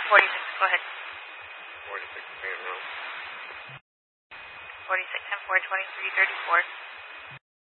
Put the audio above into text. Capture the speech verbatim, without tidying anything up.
forty-six, go ahead. forty-six, Payne Road. forty-six and four twenty-three thirty-four.